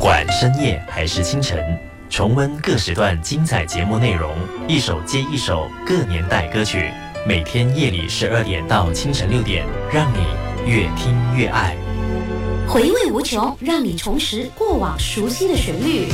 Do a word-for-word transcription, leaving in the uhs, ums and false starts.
管深夜还是清晨，重温各时段精彩节目内容，一首接一首各年代歌曲，每天夜里十二点到清晨六点，让你越听越爱。 回味无穷，让你重拾过往熟悉的旋律。